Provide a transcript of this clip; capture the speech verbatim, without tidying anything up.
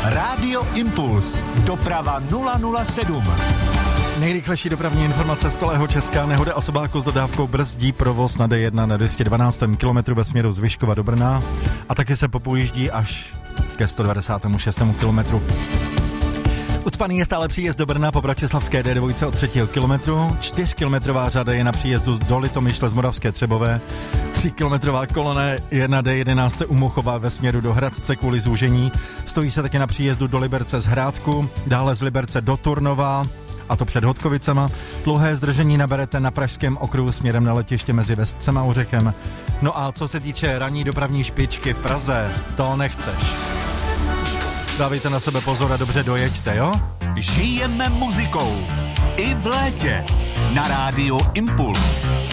Rádio Impuls. Doprava nula nula sedm. Nejrychlejší dopravní informace z celého Česka. Nehoda osobáku s dodávkou brzdí provoz na D jedna na dvě stě dvanáct kilometrů ve směru z Vyškova do Brna a taky se popojíždí až ke sto devadesát šest kilometru. Ucpaný je stále příjezd do Brna po bratislavské D dva od třetího kilometru. čtyřkilometrová řada je na příjezdu do Litomyšle z Moravské Třebové. tříkilometrová kolona je na D jedenáct u Mochova ve směru do Hradce kvůli zúžení. Stojí se taky na příjezdu do Liberce z Hrádku, dále z Liberce do Turnova, a to před Hodkovicema. Dlouhé zdržení naberete na pražském okruhu směrem na letiště mezi Vestcem a Ořechem. No a co se týče ranní dopravní špičky v Praze, to nechceš. Dávejte na sebe pozor a dobře dojeďte, jo? Žijeme muzikou. I v létě. Na rádiu Impuls.